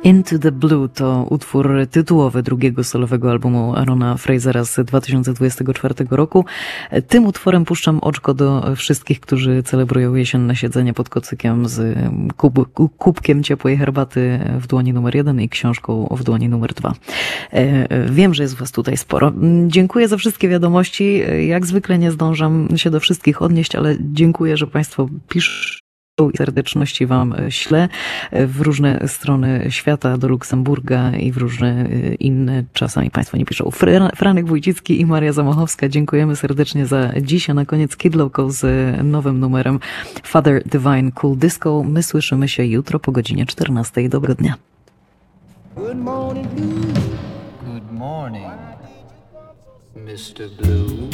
Into the Blue to utwór tytułowy drugiego solowego albumu Aarona Frasera z 2024 roku. Tym utworem puszczam oczko do wszystkich, którzy celebrują jesienne siedzenie pod kocykiem z kubkiem ciepłej herbaty w dłoni numer 1 i książką w dłoni numer 2. Wiem, że jest was tutaj sporo. Dziękuję za wszystkie wiadomości. Jak zwykle nie zdążam się do wszystkich odnieść, ale dziękuję, że państwo piszą i serdeczności wam ślę w różne strony świata, do Luksemburga i w różne inne, czasami państwo nie piszą. Franek Wójcicki i Maria Zamachowska, dziękujemy serdecznie za dziś, a na koniec Kid Loco z nowym numerem Father Divine Cool Disco. My słyszymy się jutro po godzinie 14. Dobrego dnia. Good morning, Good morning, Mr. Blue.